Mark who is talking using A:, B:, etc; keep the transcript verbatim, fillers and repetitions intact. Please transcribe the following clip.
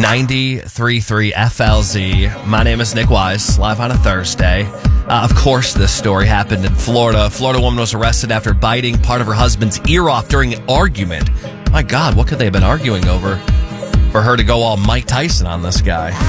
A: ninety-three point three F L Z. My name is Nick Wise, live on a Thursday. Uh, of course, this story happened in Florida. A Florida woman was arrested after biting part of her husband's ear off during an argument. My God, what could they have been arguing over for her to go all Mike Tyson on this guy?